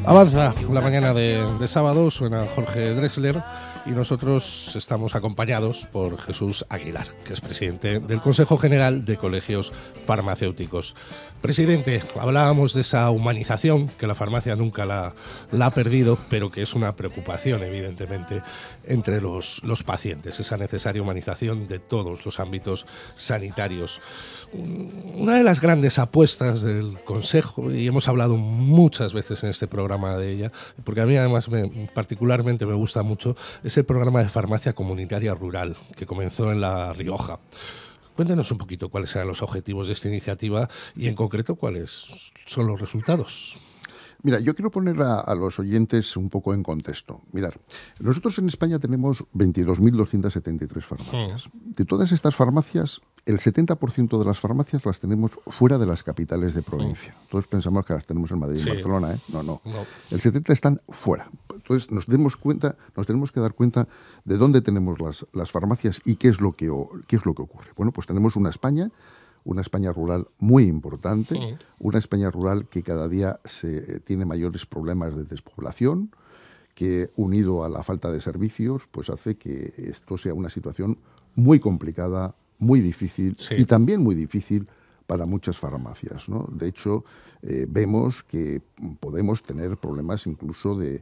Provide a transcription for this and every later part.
Avanza la mañana de sábado, suena Jorge Drexler y nosotros estamos acompañados por Jesús Aguilar, que es presidente del Consejo General de Colegios Farmacéuticos. Presidente, hablábamos de esa humanización que la farmacia nunca la ha perdido, pero que es una preocupación evidentemente entre los pacientes, esa necesaria humanización de todos los ámbitos sanitarios. Una de las grandes apuestas del Consejo, y hemos hablado muchas veces en este programa de ella, porque a mí además particularmente me gusta mucho, es el programa de farmacia comunitaria rural que comenzó en La Rioja. Cuéntenos un poquito cuáles eran los objetivos de esta iniciativa y en concreto cuáles son los resultados. Mira, yo quiero poner a los oyentes un poco en contexto. Mirad, nosotros en España tenemos 22.273 farmacias. De todas estas farmacias, el 70% de las farmacias las tenemos fuera de las capitales de provincia. Todos pensamos que las tenemos en Madrid y en Barcelona, ¿eh? No. El 70% están fuera. Entonces nos tenemos que dar cuenta de dónde tenemos las farmacias y qué es lo que ocurre. Bueno, pues tenemos una España rural muy importante, una España rural que cada día tiene mayores problemas de despoblación, que unido a la falta de servicios, pues hace que esto sea una situación muy complicada, muy difícil y también muy difícil para muchas farmacias, ¿no? De hecho, vemos que podemos tener problemas incluso de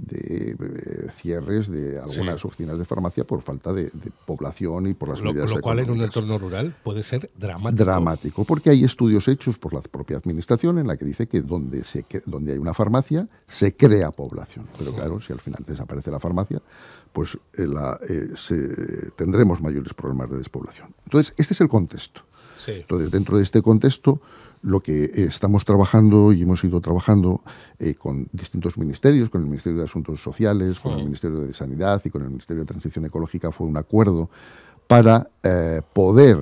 cierres de algunas oficinas de farmacia por falta de población y por las medidas lo cual económicas. En un entorno rural puede ser dramático. Dramático, porque hay estudios hechos por la propia administración en la que dice que donde hay una farmacia se crea población. Pero claro, si al final desaparece la farmacia, pues tendremos mayores problemas de despoblación. Entonces, este es el contexto. Entonces, dentro de este contexto, lo que estamos trabajando y hemos ido trabajando con distintos ministerios, con el Ministerio de Asuntos Sociales, con el Ministerio de Sanidad y con el Ministerio de Transición Ecológica, fue un acuerdo para poder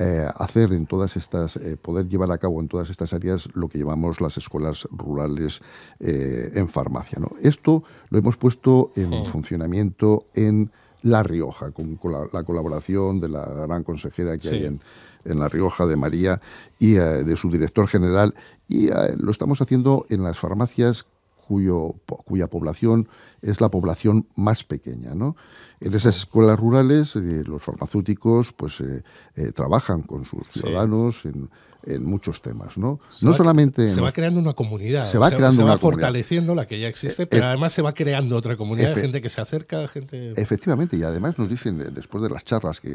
poder llevar a cabo en todas estas áreas lo que llamamos las escuelas rurales en farmacia, ¿no? Esto lo hemos puesto en funcionamiento en La Rioja, con la colaboración de la gran consejera que hay en La Rioja, de María, y de su director general, y lo estamos haciendo en las farmacias cuya población es la población más pequeña, ¿no? En esas escuelas rurales los farmacéuticos pues trabajan con sus ciudadanos en muchos temas, ¿no? Se va creando una comunidad, se va fortaleciendo la que ya existe, pero además se va creando otra comunidad de gente que se acerca, gente... Efectivamente, y además nos dicen, después de las charlas que